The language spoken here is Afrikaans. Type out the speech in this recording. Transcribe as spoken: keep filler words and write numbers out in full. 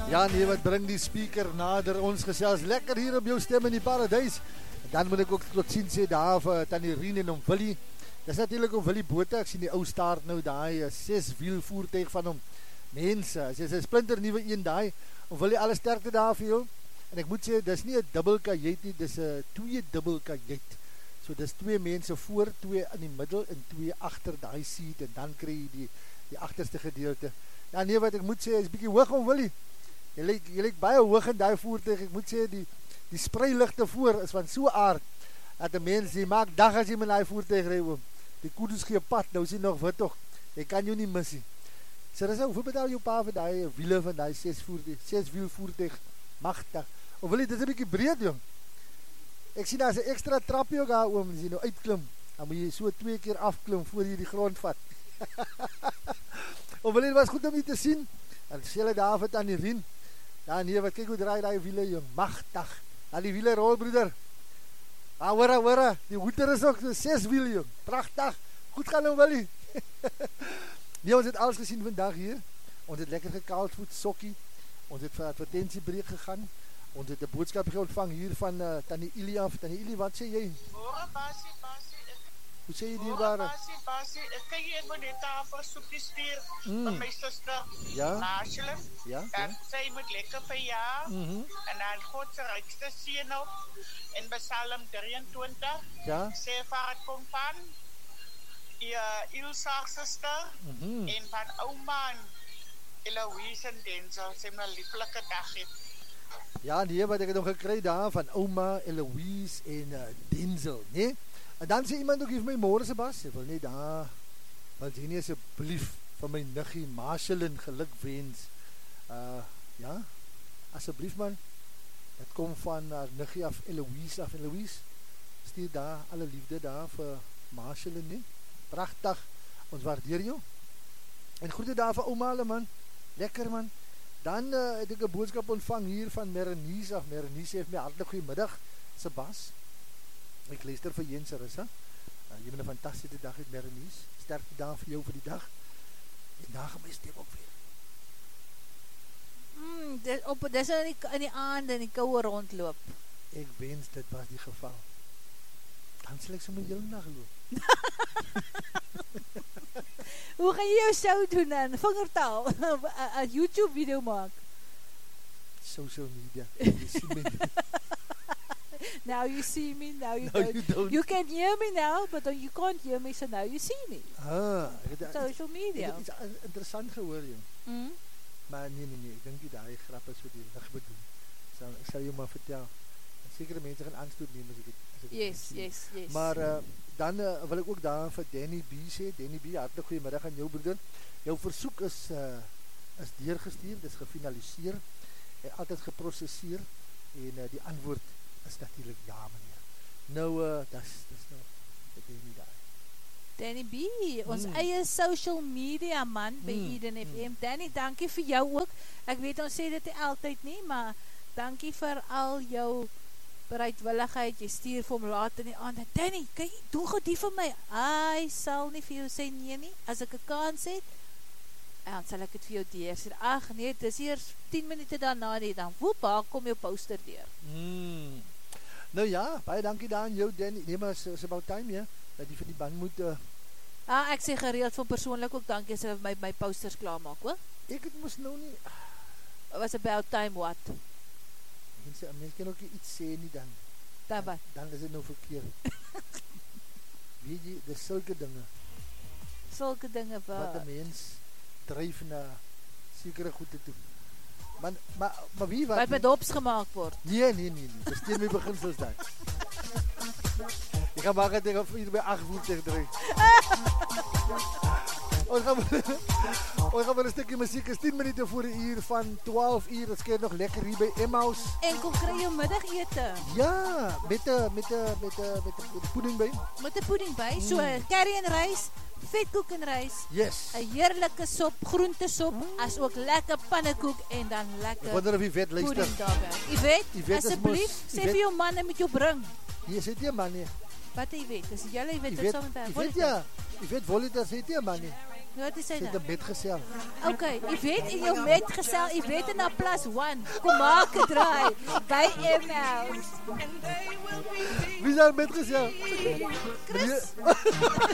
Ja nee, wat bring die speaker nader, ons gesels lekker hier op jou stem in die paradijs. Dan moet ek ook tot sien sê daar vir Tannie Rien en om Willie. Dis natuurlik om Willie Botha, ek sien die ou staart nou daai ses wiel voertuig van hom. Mense, as jy 'n splinter nuwe een daai, om Willie alle sterkte daar vir jou. En ek moet sê, dis nie 'n dubbel kajuit nie, dis 'n twee dubbel kajuit. So dis twee mense voor, twee in die middel en twee agter daai seat en dan kry jy die die agterste gedeelte. Ja nee, wat ek moet sê, is bietjie hoog om Willie. Jy lyk, jy lyk baie hoog in die voertuig, ek moet sê, die, die spreiligte voor is van so aard, dat die mens, die maak dag as jy met die voertuig rij oom, die koedoes gee pad, nou is jy nog wit toch, jy kan jou nie missie. Sê, dis nou, hoeveel betaal jou pa vir die wiele van die ses voertuig, ses wiel voertuig, machtig, of wil jy, dit is een bykie breed jong, ek sien, daar is een extra trapje ook daar oom, as jy nou uitklim, dan moet jy so twee keer afklim, voor jy die grond vat, of wil jy, dit was goed om jy te sien, en sê hulle daar vir Tannie Rien, ja nee, wat kyk hoe draai die wiele jong, machtig, ja die wiele rol broeder, ah hoora hoora, die hoeter is ook so ses wiel jong, prachtig, goed gaan nou Willie, nee ons het alles gesien vandag hier, ons het lekker gekaalsvoet, sokkie, ons het vir advertentiebreek gegaan, ons het een boodskap ontvang hier van uh, Tannie Ili af, Tannie Ili wat sê jy? Hoora basie, basie, hoe sê jy dierbare? Basie, basie, ek kan jy moet net daar vir soepie stuur, mm. vir my sister, ja? Naasjelif, ja? en ja? sy moet lekker verjaar, mm -hmm. en dan God sy rykste seën op, in Psalm drieëntwintig, ja? sê vir het kom van, die Ilsa's sister, mm -hmm. en van ouma en Eloise en Denzel, sy my lieflike dag het. Ja, nee, wat ek het nog gekry daar, van ouma, Eloise en uh, Denzel, nee? En dan sê iemand ook hier vir my môre se bas, ek wil net daar, want jy nie asseblief van my niggie Marcelin geluk wens. Uh, ja, asseblief man, dit kom van haar niggie af, Eloise af, Eloise, stuur daar alle liefde daar vir Marcelin nie, prachtig, ons waardeer jou, en groete daar vir ouma alle man, lekker man. Dan uh, het ek een boodskap ontvang hier van Merenice af, Merenice heeft my hartelijk goeiemiddag, se bas, ek luister vir Jens Arissa, uh, jy moet een fantastische dag uit Merenice, sterkte daar vir jou vir die dag, en daar gaan my stem op weer. Mm, dit, op, dis in die, in die aand in die kouwe rondloop. Ek wens dit was die geval. Dan sal ek so my hele nacht loop. Hoe gaan jy jou show doen dan? Vingertaal, een YouTube video maak? Social media, jy sien my nie. Now you see me, now you, now don't. you don't. You can hear me now, but you can't hear me, so now you see me. Ah, het, social media. Ek het iets interessant gehoor, joh. Mm? Maar nee, nee, nee, ek dink die daai grap is wat die lig bedoel. So, ek sal jou maar vertel. Sekere mense gaan aanstoot neem as ek het, as ek yes, het yes, yes. Maar uh, dan uh, wil ek ook daar vir Danny B sê, Danny B, hartelijk goeiemiddag aan jou broeder. Jou versoek is, uh, is deurgestuur, dit is gefinaliseer, en altyd geprocesseer, en uh, die antwoord is natuurlijk ja, meneer. Nou, uh, dis, dis nou, ek weet nie daar. Danny B, ons mm. eie social media man by mm. Eden F M. Mm. Danny, dankie vir jou ook. Ek weet ons sê dit nie altyd nie, maar dankie vir al jou bereidwilligheid, jy stuur vir hom laat in die aand, Danny, kan jy, doe goed die vir my, hy sal nie vir jou sê nee nie, as ek 'n kans het, en dan sal ek het vir jou deur, sê, ag nee, het is eers tien minute daarna nie, dan woep, waar kom jou poster deur. Mm. Nou ja, baie dankie daar aan jou, Danny, nee maar, is about time, ja, dat die vir die band moet, uh... ah, ek sê gereeld van persoonlik ook, dankie, as hy my, my posters klaar maak, hoor. Ek het moes nou nie, was about time what? Mense, mens kan ook iets sê nie dan. Dan wat? Dan, dan is het nou verkeerd. Weet jy, dis sulke dinge. Sulke dinge wat? Wat een mens drijf na sekere goede toe. Maar, maar, maar wie wat? Wat met hops gemaakt word? Nee, nee, nee, nee. Versteen my beginsels dan. Ek gaan maak het ek hier by acht voertuig drijf. Ons gaan Ons gaan maar een stukje muziek, is tien minuten voor die uur van twaalf uur, het skeer nog lekker hier by Emmaus. En kom kry jou middagete. Ja, met de, met de, met de, met de pudding by. Met de pudding by, so mm. curry en rys, vetkoek en rys, yes. Een heerlijke sop, groentesop, mm. as ook lekker pannekoek en dan lekker ek wonder of Yvette luister. pudding daarbij. Yvette, asseblief, sê vir jou man en met jou bring. Hier sê jy man nie. Wat Yvette, is jylle Yvette, Yvette, Yvette ja, Yvette Volita sê jy man nie. Wat is hy Sy het nou? 'n metgesel. Ok, jy weet in jou metgesel, jy weet in na plus one. Kom maak het draai. By M L. Wie is daar metgesel? Chris?